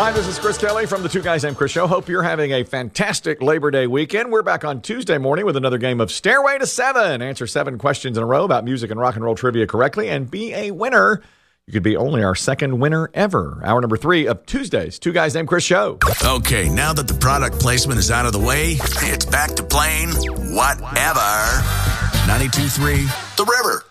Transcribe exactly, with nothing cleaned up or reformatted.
Hi, this is Chris Kelly from the Two Guys Named Chris Show. Hope you're having a fantastic Labor Day weekend. We're back on Tuesday morning with another game of Stairway to Seven. Answer seven questions in a row about music and rock and roll trivia correctly and be a winner. You could be only our second winner ever. Hour number three of Tuesday's Two Guys Named Chris Show. Okay, now that the product placement is out of the way, it's back to playing whatever. ninety-two point three The River.